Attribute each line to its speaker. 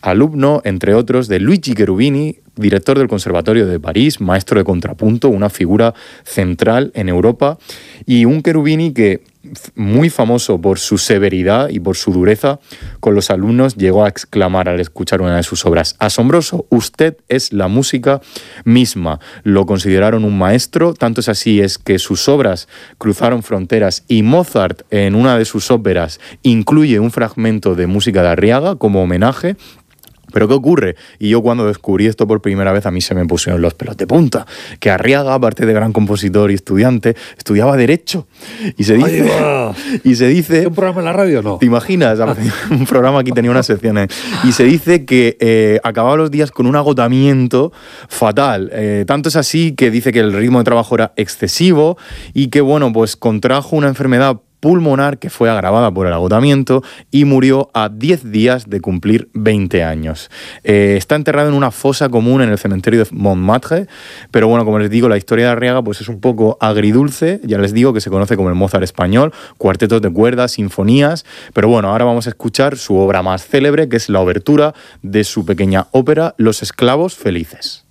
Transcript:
Speaker 1: alumno, entre otros, de Luigi Cherubini, director del Conservatorio de París, maestro de contrapunto, una figura central en Europa, y un Cherubini que, muy famoso por su severidad y por su dureza con los alumnos, llegó a exclamar al escuchar una de sus obras: asombroso, usted es la música misma. Lo consideraron un maestro, tanto es así es que sus obras cruzaron fronteras y Mozart en una de sus óperas incluye un fragmento de música de Arriaga como homenaje. ¿Pero qué ocurre? Y yo cuando descubrí esto por primera vez, a mí se me pusieron los pelos de punta. Que Arriaga, aparte de gran compositor y estudiante, estudiaba Derecho. Y se dice...
Speaker 2: ¿Es un programa en la radio o no?
Speaker 1: ¿Te imaginas? Un programa aquí tenía unas secciones. Y se dice que acababa los días con un agotamiento fatal. Tanto es así que dice que el ritmo de trabajo era excesivo y que, bueno, pues contrajo una enfermedad pulmonar que fue agravada por el agotamiento y murió a 10 días de cumplir 20 años. Está enterrado en una fosa común en el cementerio de Montmartre, pero bueno, como les digo, la historia de Arriaga pues es un poco agridulce, ya les digo que se conoce como el Mozart español, cuartetos de cuerdas, sinfonías, pero bueno, ahora vamos a escuchar su obra más célebre, que es la obertura de su pequeña ópera Los esclavos felices.